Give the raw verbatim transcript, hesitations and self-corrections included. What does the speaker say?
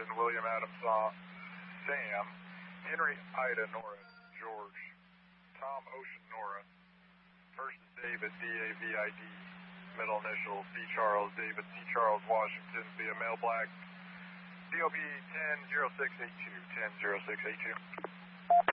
William Adam Saw, Sam, Henry Ida Nora George, Tom Ocean Nora, first is David D A V I D, middle initial C Charles David C Charles Washington via mail black, D O B ten zero six eight two, ten zero six eight two.